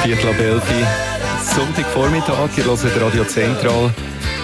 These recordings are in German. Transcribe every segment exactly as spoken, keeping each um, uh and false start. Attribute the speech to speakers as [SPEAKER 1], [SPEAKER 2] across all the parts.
[SPEAKER 1] Viertel ab elf. Sonntagvormittag, ihr hört Radio Zentral.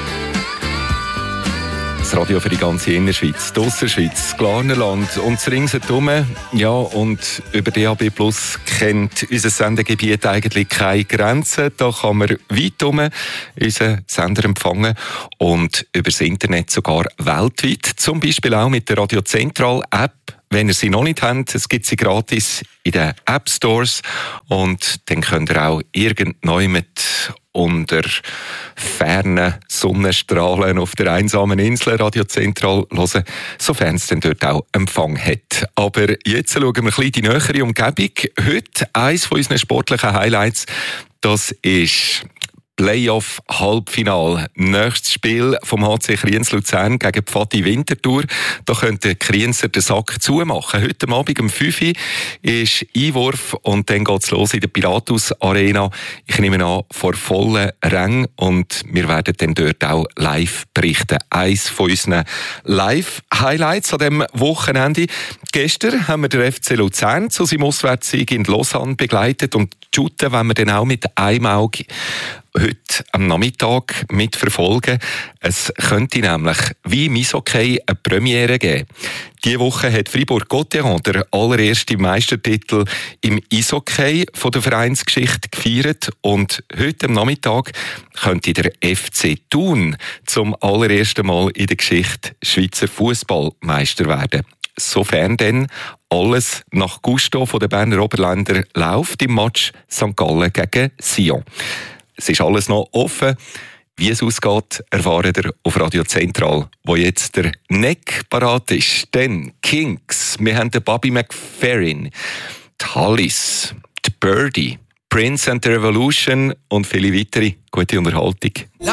[SPEAKER 1] Das Radio für die ganze Innerschweiz, die Ausserschweiz, das Glarnerland und das Ringsherum. Ja, und über D A B Plus kennt unser Sendegebiet eigentlich keine Grenzen. Da kann man weit herum unseren Sender empfangen und über das Internet sogar weltweit. Zum Beispiel auch mit der Radio Zentral App. Wenn ihr sie noch nicht habt, es gibt sie gratis in den App Stores und dann könnt ihr auch irgendwann mit unter fernen Sonnenstrahlen auf der einsamen Insel Radio Zentral hören, sofern es dann dort auch Empfang hat. Aber jetzt schauen wir ein bisschen die nähere Umgebung. Heute eines von unseren sportlichen Highlights, das ist Playoff-Halbfinal. Nächstes Spiel vom H C Kriens-Luzern gegen Pfadi Winterthur. Da könnte Krienser den Sack zumachen. Heute Abend um fünf Uhr ist Einwurf und dann geht es los in der Piratus Arena. Ich nehme an, vor vollen Rängen und wir werden dann dort auch live berichten. Eins von unseren Live-Highlights an diesem Wochenende. Gestern haben wir den F C Luzern zu seinem Auswärtssieg in Lausanne begleitet und shooten, wenn wir dann auch mit einem Auge heute am Nachmittag mitverfolgen. Es könnte nämlich wie im Eishockey eine Premiere geben. Diese Woche hat Fribourg-Gotteron den allerersten Meistertitel im Eishockey von der Vereinsgeschichte gefeiert und heute am Nachmittag könnte der F C Thun zum allerersten Mal in der Geschichte Schweizer Fußballmeister werden. Sofern denn alles nach Gusto von den Berner Oberländer läuft im Match Sankt Gallen gegen Sion. Es ist alles noch offen. Wie es ausgeht, erfahren ihr auf Radio Zentral, wo jetzt der Neck parat ist. Dann Kinks, wir haben den Bobby McFerrin, die Hollies, die Birdie, Prince and the Revolution und viele weitere. Gute Unterhaltung.